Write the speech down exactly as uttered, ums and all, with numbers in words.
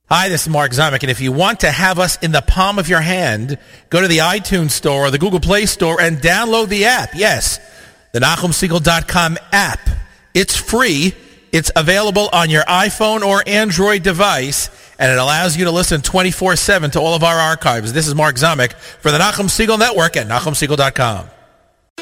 Hi, this is Mark Zamek, and if you want to have us in the palm of your hand, go to the iTunes Store or the Google Play Store and download the app. Yes, the Nachum Segal dot com app. It's free. It's available on your iPhone or Android device, and it allows you to listen twenty-four seven to all of our archives. This is Mark Zamek for the Nachum Segal Network at Nachum Segal dot com.